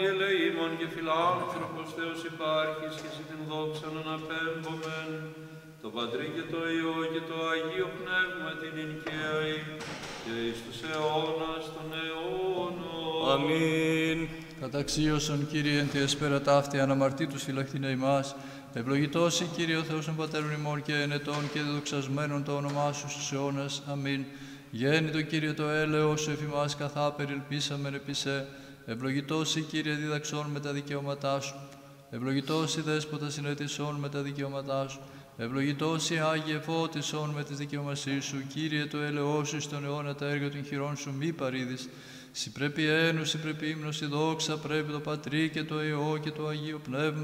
Ελεήμων και φιλάνθρωπος Θεός υπάρχεις και σε την δόξα αναπέμπομεν, το Πατρί και το Υιό και το Αγίο Πνεύμα την ενοικαίη και εις τους αιώνας των αιώνων. Αμήν. Καταξίωσον, Κύριε, εν τη εσπέρα ταύτη αναμαρτήτους φυλαχθήνε ημάς, ευλογητός η Κύριε ο Θεός των Πατέρων ημών και ενετών και δεδοξασμένων το όνομά σου στους αιώνας. Αμήν. Γέννητο, Κύριε, το έλεος σου εφ' ημάς καθάπερ ελπίσαμεν επί σε. Ευλογητός η Κύριε διδαξών με τα δικαιώματά σου. Ευλογητός η Δέσποτα συνέτησών με τα δικαιώματά σου. Ευλογητός η Άγιε φώτισον με τις δικαιωμασίες σου. Κύριε, το έλεος σου στον αιώνα τα έργα των χειρών σου μη παρήδεις. Συ πρέπει ένου, συ πρέπει ύμνος, η δόξα πρέπει το Πατρί και το Υιό και το Αγίο Πνεύμα.